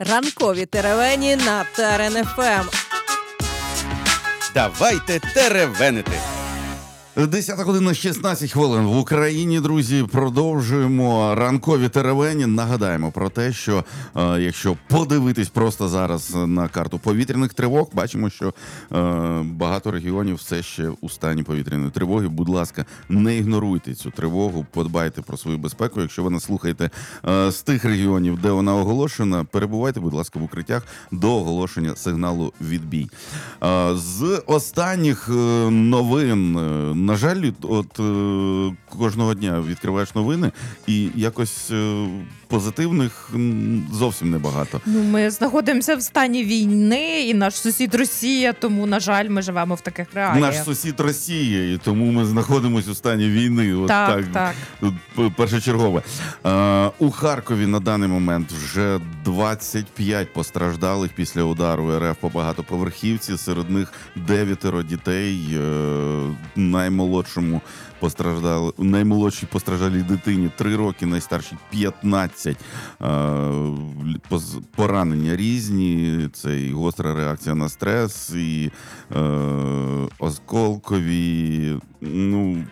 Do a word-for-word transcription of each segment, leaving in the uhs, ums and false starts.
Ранкові теревені на ТРН-ФМ. Давайте теревенити. десята година шістнадцять хвилин в Україні, друзі. Продовжуємо ранкові теревені. Нагадаємо про те, що е, якщо подивитись просто зараз на карту повітряних тривог, бачимо, що е, багато регіонів все ще у стані повітряної тривоги. Будь ласка, не ігноруйте цю тривогу, подбайте про свою безпеку. Якщо ви нас слухаєте е, з тих регіонів, де вона оголошена, перебувайте, будь ласка, в укриттях до оголошення сигналу відбій. Е, з останніх е, новин, е, на жаль, от е, кожного дня відкриваєш новини і якось е, позитивних м, зовсім небагато. Ну, ми знаходимося в стані війни, і наш сусід Росія, тому, на жаль, ми живемо в таких реаліях. Наш сусід Росія, і тому ми знаходимося у стані війни. От так, так, так. Першочергове. Е, у Харкові на даний момент вже двадцять п'ять постраждалих після удару РФ по багатоповерхівці. Серед них дев'ятеро дітей. Е, наймолодшому постраждали, наймолодшій постраждалій дитині три роки, найстаршій п'ятнадцять. Е, поранення різні, це і гостра реакція на стрес, і е, осколкові, ну...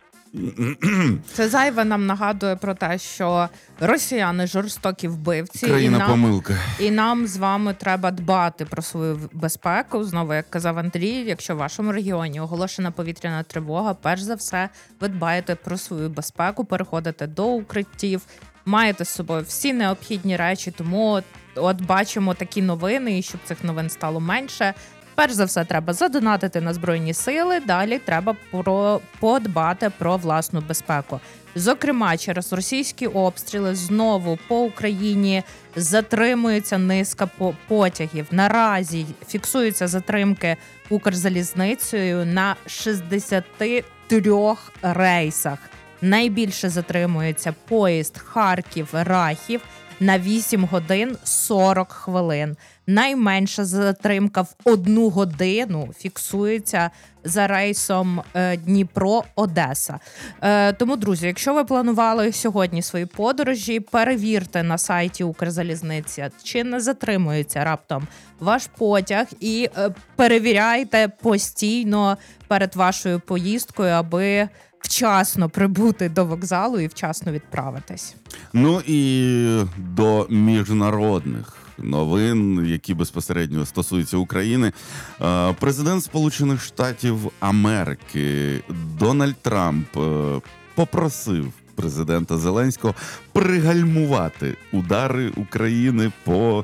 Це зайве нам нагадує про те, що росіяни жорстокі вбивці. Країна-помилка. І, і нам з вами треба дбати про свою безпеку. Знову, як казав Андрій, якщо в вашому регіоні оголошена повітряна тривога, перш за все ви дбаєте про свою безпеку, переходите до укриттів, маєте з собою всі необхідні речі, тому от, от бачимо такі новини, і щоб цих новин стало менше, перш за все, треба задонатити на Збройні Сили, далі треба про подбати про власну безпеку. Зокрема, через російські обстріли знову по Україні затримується низка потягів. Наразі фіксуються затримки Укрзалізницею на шістдесят три рейсах. Найбільше затримується поїзд Харків-Рахів на вісім годин сорок хвилин. Найменша затримка в одну годину фіксується за рейсом е, Дніпро-Одеса. Е, тому, друзі, якщо ви планували сьогодні свої подорожі, перевірте на сайті Укрзалізниці, чи не затримується раптом ваш потяг, і е, перевіряйте постійно перед вашою поїздкою, аби вчасно прибути до вокзалу і вчасно відправитись. Ну і до міжнародних новин, які безпосередньо стосуються України. Президент Сполучених Штатів Америки Дональд Трамп попросив президента Зеленського пригальмувати удари України по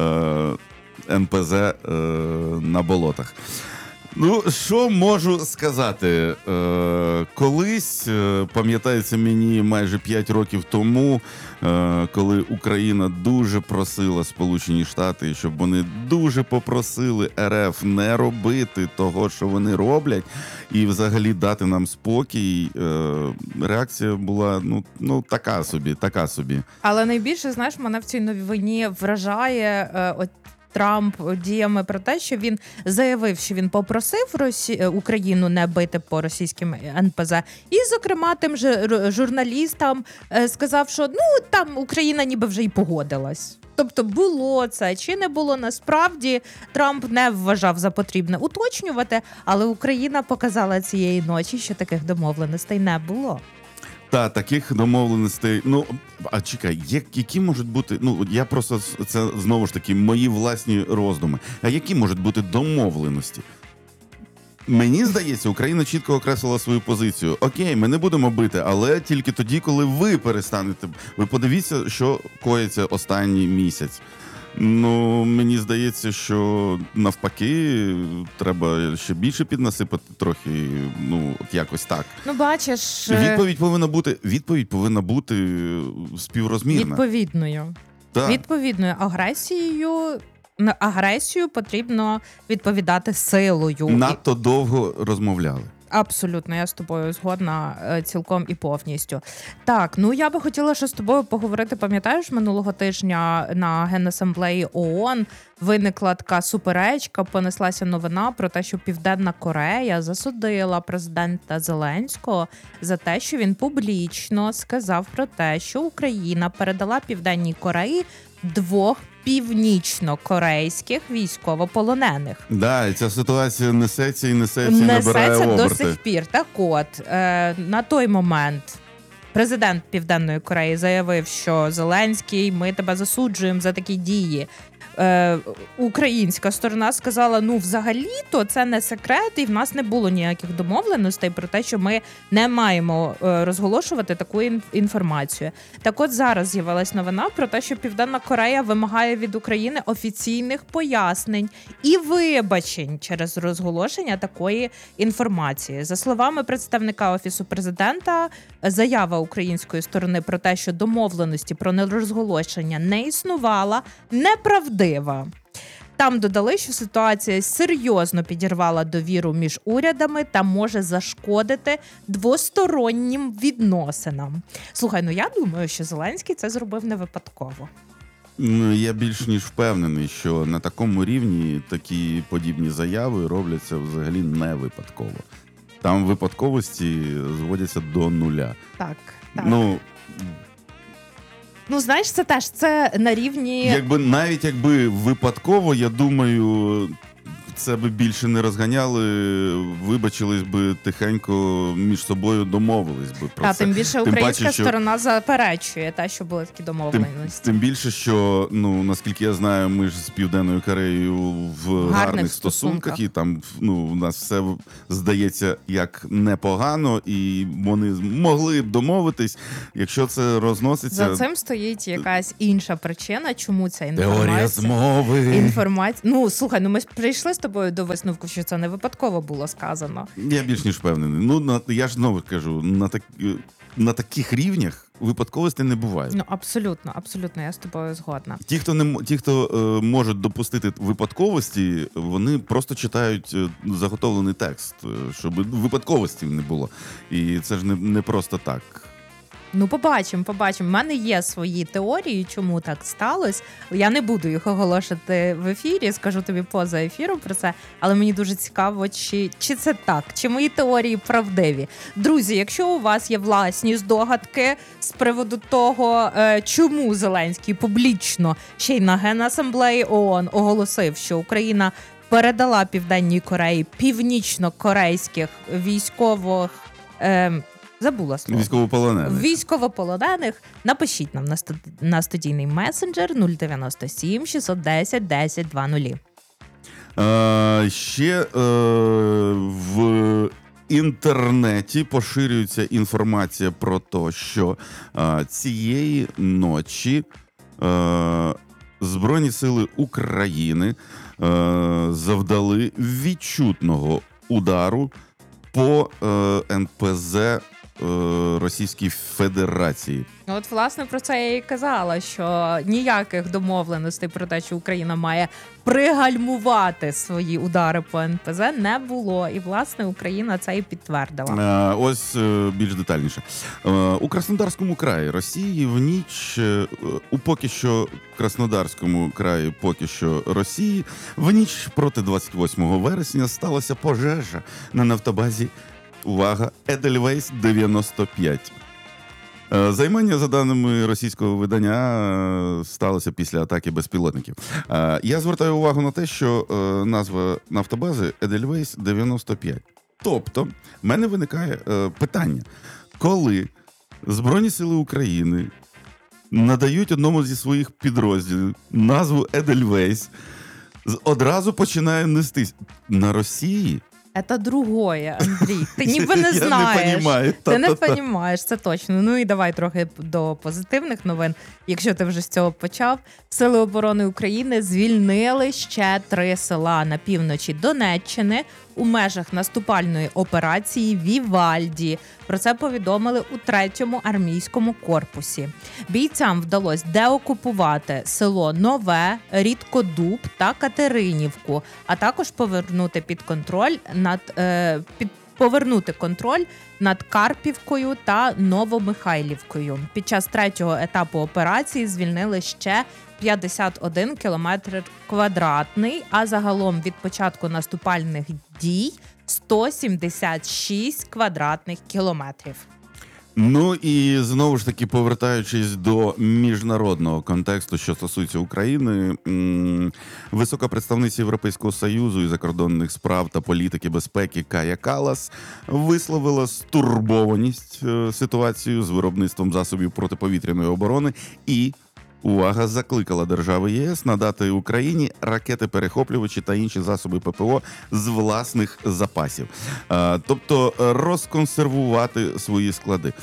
ен пе зе на болотах. Ну, що можу сказати? Е, колись, е, пам'ятається мені, майже п'ять років тому, е, коли Україна дуже просила Сполучені Штати, щоб вони дуже попросили РФ не робити того, що вони роблять, і взагалі дати нам спокій, е, реакція була, ну, ну, така собі, така собі. Але найбільше, знаєш, мене в цій новині вражає е, от Трамп діями про те, що він заявив, що він попросив Росі... Україну не бити по російським ен пе зе. І, зокрема, тим же журналістам сказав, що ну там Україна ніби вже й погодилась. Тобто було це чи не було, насправді Трамп не вважав за потрібне уточнювати, але Україна показала цієї ночі, що таких домовленостей не було. Та, таких домовленостей, ну, а чекай, які можуть бути, ну, я просто, це знову ж таки мої власні роздуми, а які можуть бути домовленості? Мені здається, Україна чітко окреслила свою позицію. Окей, ми не будемо бити, але тільки тоді, коли ви перестанете. Ви подивіться, що коїться останній місяць. Ну, мені здається, що навпаки, треба ще більше піднасипати трохи, ну, от якось так. Ну, бачиш... Відповідь повинна бути, відповідь повинна бути співрозмірна. Відповідною. Так. Відповідною агресією, на агресію потрібно відповідати силою. Надто довго розмовляли. Абсолютно, я з тобою згодна цілком і повністю. Так, ну я би хотіла ще з тобою поговорити, пам'ятаєш, минулого тижня на Генасамблеї ООН виникла така суперечка, понеслася новина про те, що Південна Корея засудила президента Зеленського за те, що він публічно сказав про те, що Україна передала Південній Кореї двох північно-корейських військовополонених. Да, і ця ситуація несеться і несеться, і набирає Несеться до оберти. сих пір. Так от, е, на той момент президент Південної Кореї заявив, що Зеленський, ми тебе засуджуємо за такі дії. Е, українська сторона сказала, ну взагалі-то це не секрет, і в нас не було ніяких домовленостей про те, що ми не маємо е, розголошувати таку ін- інформацію. Так от зараз з'явилась новина про те, що Південна Корея вимагає від України офіційних пояснень і вибачень через розголошення такої інформації. За словами представника Офісу президента, заява української сторони про те, що домовленості про нерозголошення не існувала, неправдива. Там додали, що ситуація серйозно підірвала довіру між урядами та може зашкодити двостороннім відносинам. Слухай, ну я думаю, що Зеленський це зробив не випадково. Ну, я більш ніж впевнений, що на такому рівні такі подібні заяви робляться взагалі не випадково. Там випадковості зводяться до нуля. Так, так. Ну, Ну, знаєш, це теж це на рівні... якби навіть якби випадково, я думаю, це би більше не розганяли, вибачились би тихенько між собою, домовились би про Та, це. тим більше Тим українська паче, що- сторона заперечує те, що були такі Тим, домовленості. тим більше, що, ну, наскільки я знаю, ми ж з Південною Кореєю в гарних, стосунках, стосунках. і там, ну, у нас все здається як непогано, і вони могли б домовитись, якщо це розноситься. За цим стоїть якась інша причина, чому ця Теорія інформація... змови. Інформація. Ну, слухай, ну ми ж прийшли з тобою до висновку, що це не випадково було сказано. Я більш ніж впевнений. Ну, на, я ж знову кажу, на, так, на таких рівнях випадковостей не буває. Ну, абсолютно, абсолютно, я з тобою згодна. Ті, хто не м- ті, хто е, можуть допустити випадковості, вони просто читають е, заготовлений текст, е, щоб випадковості не було. І це ж не, не просто так. Ну, побачимо, побачимо. У мене є свої теорії, чому так сталося. Я не буду їх оголошувати в ефірі, скажу тобі поза ефіром про це, але мені дуже цікаво, чи, чи це так, чи мої теорії правдиві. Друзі, якщо у вас є власні здогадки з приводу того, е, чому Зеленський публічно ще й на Генасамблеї ООН оголосив, що Україна передала Південній Кореї північно-корейських військових... Е, Забула слово. Військовополонених. Військовополонених. Напишіть нам на, студ... на студійний месенджер нуль дев'яносто сім шістсот десять десять двадцять. Е, ще е, в інтернеті поширюється інформація про те, що е, цієї ночі е, Збройні сили України е, завдали відчутного удару по е, ен пе зет е, Російській Федерації. От, власне, про це я і казала, що ніяких домовленостей про те, що Україна має пригальмувати свої удари по ен пе зет, не було. І, власне, Україна це і підтвердила. Е, ось е, більш детальніше. Е, у Краснодарському краї Росії в ніч, е, у поки що Краснодарському краї поки що Росії, в ніч проти двадцять восьмого вересня сталася пожежа на нафтобазі, увага, Едельвейс дев'яносто п'ять. Е, Займання, за даними російського видання, е, сталося після атаки безпілотників. Е, Я звертаю увагу на те, що е, назва нафтобази Едельвейс дев'яносто п'ять. Тобто, в мене виникає е, питання, коли Збройні сили України надають одному зі своїх підрозділів назву Едельвейс, з- одразу починає нестись на Росії. Це другое, Андрій. Ти ніби не Я знаєш. не понімаю. Ти не Та-та-та. розумієш, це точно. Ну і давай трохи до позитивних новин. Якщо ти вже з цього почав, Сили оборони України звільнили ще три села на півночі Донеччини у межах наступальної операції Вівальді. Про це повідомили у третьому армійському корпусі. Бійцям вдалося деокупувати село Нове, Рідкодуб та Катеринівку, а також повернути під контроль над е, під повернути контроль над Карпівкою та Новомихайлівкою. Під час третього етапу операції звільнили ще п'ятдесят один кілометр квадратний, а загалом від початку наступальних дій сто сімдесят шість квадратних кілометрів. Ну і знову ж таки, повертаючись до міжнародного контексту, що стосується України, м- висока представниця Європейського Союзу і закордонних справ та політики безпеки Кая Каллас висловила стурбованість е- ситуацією з виробництвом засобів протиповітряної оборони і, увага, закликала держави ЄС надати Україні ракети-перехоплювачі та інші засоби ППО з власних запасів. Е, тобто розконсервувати свої склади.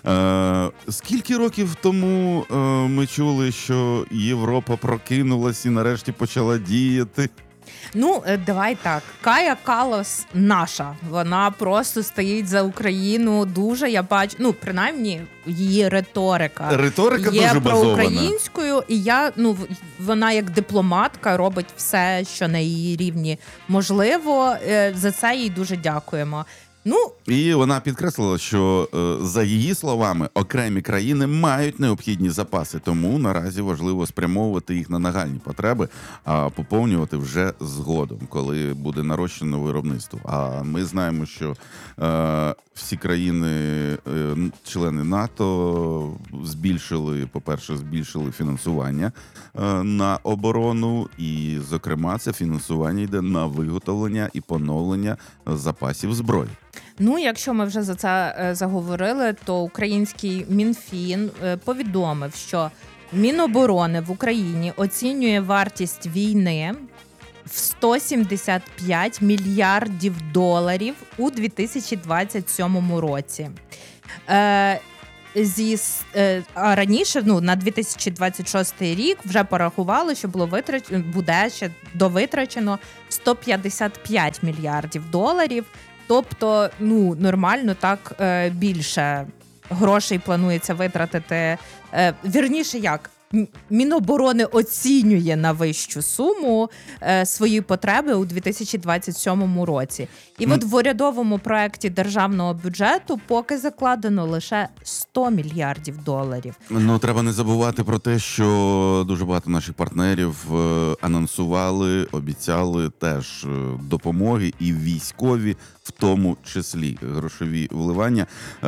Е, скільки років тому е, ми чули, що Європа прокинулась і нарешті почала діяти? Ну, е, давай так. Кая Каллас наша. Вона просто стоїть за Україну дуже, я бачу, ну, принаймні, її риторика. Риторика є дуже базована. проукраїнською, і я, ну, в- вона як дипломатка робить все, що на її рівні можливо. Е, За це їй дуже дякуємо. Ну, І вона підкреслила, що е, за її словами, окремі країни мають необхідні запаси, тому наразі важливо спрямовувати їх на нагальні потреби, а поповнювати вже згодом, коли буде нарощено виробництво. А ми знаємо, що е, всі країни, е, члени НАТО, збільшили, по-перше, збільшили фінансування е, на оборону, і, зокрема, це фінансування йде на виготовлення і поновлення запасів зброї. Ну, якщо ми вже за це е, заговорили, то український Мінфін е, повідомив, що Міноборони в Україні оцінює вартість війни в сто сімдесят п'ять мільярдів доларів у дві тисячі двадцять сьомому році. Е, Зі с- е, а раніше, ну, на дві тисячі двадцять шостий рік вже порахували, що було витрачено, буде ще довитрачено сто п'ятдесят п'ять мільярдів доларів. Тобто, ну, нормально так е, більше грошей планується витратити. Е, вірніше, як? М- Міноборони оцінює на вищу суму е, свої потреби у дві тисячі двадцять сьомому році. І Ну, от в урядовому проекті державного бюджету поки закладено лише сто мільярдів доларів. Ну, треба не забувати про те, що дуже багато наших партнерів е, анонсували, обіцяли теж е, допомоги і військові, в тому числі грошові вливання.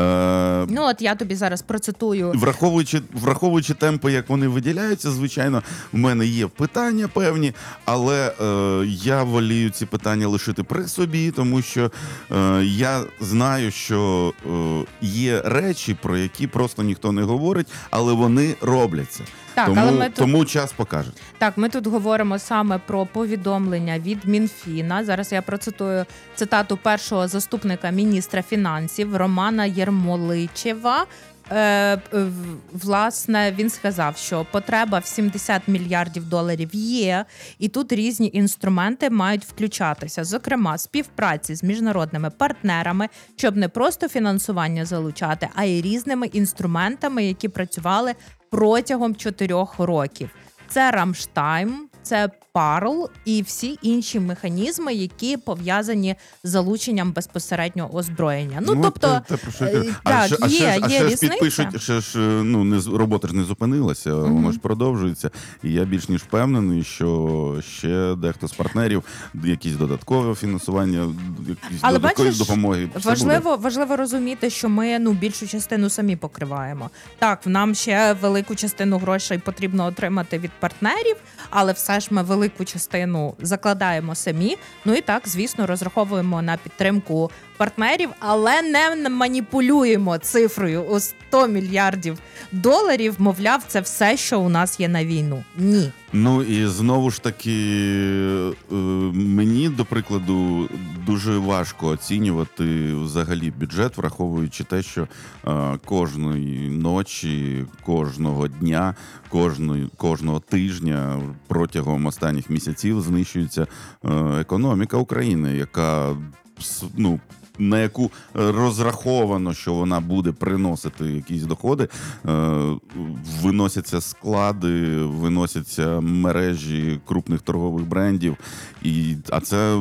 Е, Ну, от я тобі зараз процитую. Враховуючи, враховуючи темпи, як вони виділяються, звичайно, в мене є питання певні, але е, я волію ці питання лишити при собі, тому що е, я знаю, що е, є речі, про які просто ніхто не говорить, але вони робляться. Так, тому, але ми тут- тому час покаже. Так, ми тут говоримо саме про повідомлення від Мінфіна. Зараз я процитую цитату першого заступника міністра фінансів Романа Єрмоличева. Е, в- власне, він сказав, що потреба в сімдесят мільярдів доларів є, і тут різні інструменти мають включатися, зокрема, співпраці з міжнародними партнерами, щоб не просто фінансування залучати, а й різними інструментами, які працювали протягом чотирьох років. Це Рамштайн, це Парл і всі інші механізми, які пов'язані з залученням безпосереднього озброєння. Ну, тобто, те- те, про що я е, кажу. так, а ще, а є- ще, ж- а є ще ж різниця. підпишуть, ще ж, е, ну, не, з- робота ж не зупинилася, воно ж продовжується. І я більш ніж впевнений, що ще дехто з партнерів, якісь додаткове фінансування, якісь Але додаткові бачиш, допомоги. Все буде. Важливо, важливо розуміти, що ми ну більшу частину самі покриваємо. Так, нам ще велику частину грошей потрібно отримати від партнерів, але все ж ми велику частину закладаємо самі. Ну і так, звісно, розраховуємо на підтримку партнерів, але не маніпулюємо цифрою у сто мільярдів доларів. Мовляв, це все, що у нас є на війну. Ні. Ну і знову ж таки, е, мені, до прикладу, дуже важко оцінювати взагалі бюджет, враховуючи те, що е, кожної ночі, кожного дня, кожної, кожного тижня протягом останніх місяців знищується е, економіка України, яка с- ну. на яку розраховано, що вона буде приносити якісь доходи, е, виносяться склади, виносяться мережі крупних торгових брендів, і, а це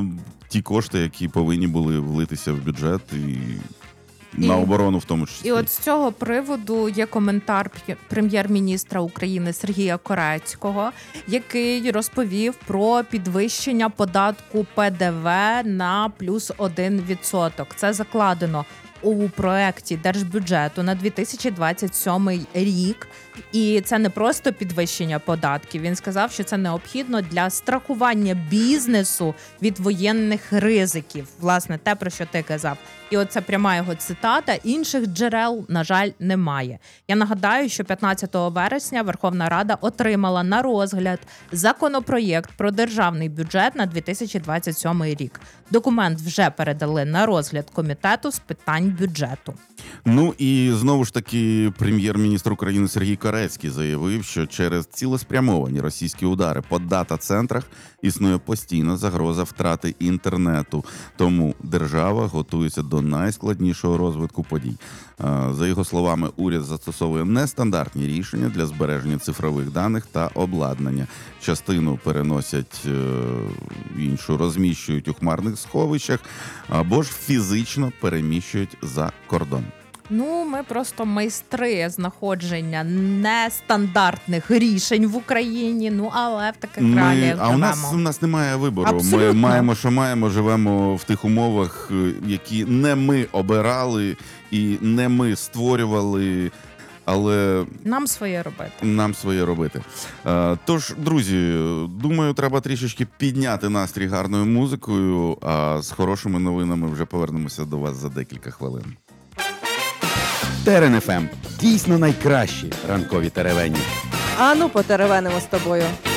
ті кошти, які повинні були влитися в бюджет і, І- на оборону в тому числі. І от з цього приводу є коментар п'є- прем'єр-міністра України Сергія Корецького, який розповів про підвищення податку Пе Де Ве на плюс один відсоток. Це закладено у проекті держбюджету на дві тисячі двадцять сьомий рік. І це не просто підвищення податків. Він сказав, що це необхідно для страхування бізнесу від воєнних ризиків. Власне, те, про що ти казав. І от це пряма його цитата. Інших джерел, на жаль, немає. Я нагадаю, що п'ятнадцятого вересня Верховна Рада отримала на розгляд законопроєкт про державний бюджет на дві тисячі двадцять сьомий рік. Документ вже передали на розгляд комітету з питань бюджету. Ну і знову ж таки прем'єр-міністр України Сергій Корецький заявив, що через цілеспрямовані російські удари по дата-центрах існує постійна загроза втрати інтернету. Тому держава готується до найскладнішого розвитку подій. А, За його словами, уряд застосовує нестандартні рішення для збереження цифрових даних та обладнання. Частину переносять е, іншу, розміщують у хмарних сховищах або ж фізично переміщують за кордон. Ну, ми просто майстри знаходження нестандартних рішень в Україні. Ну, але в таких Ми, реаліях а у нас, живемо. у нас немає вибору. Ми Абсолютно. маємо, що маємо, живемо в тих умовах, е, які не ми обирали і не ми створювали, але Нам своє робити. нам своє робити. Е, Тож, друзі, думаю, треба трішечки підняти настрій гарною музикою, а з хорошими новинами вже повернемося до вас за декілька хвилин. Терен еф ем. Дійсно найкращі ранкові теревені. Ану, потеревенимо з тобою.